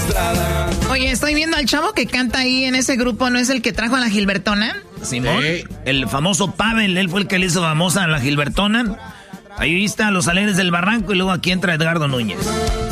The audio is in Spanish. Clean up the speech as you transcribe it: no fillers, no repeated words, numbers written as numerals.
Estrada. Oye, estoy viendo al chavo que canta ahí en ese grupo, ¿no es el que trajo a la Gilbertona? Simón, sí. El famoso Pavel, él fue el que le hizo famosa a la Gilbertona. Ahí está Los Alegres del Barranco y luego aquí entra Edgardo Núñez.